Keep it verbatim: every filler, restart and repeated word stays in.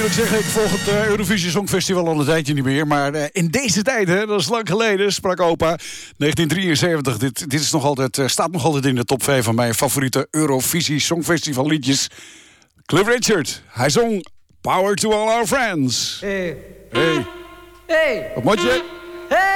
eerlijk zeggen, ik volg het uh, Eurovisie Songfestival al een tijdje niet meer. Maar uh, in deze tijd, hè, dat is lang geleden, sprak opa. negentien drieënzeventig, dit, dit is nog altijd, uh, staat nog altijd in de top vijf van mijn favoriete Eurovisie Songfestival liedjes. Cliff Richard, hij zong Power to All Our Friends. Hey. Hey. Hey. Wat moet je? Hey.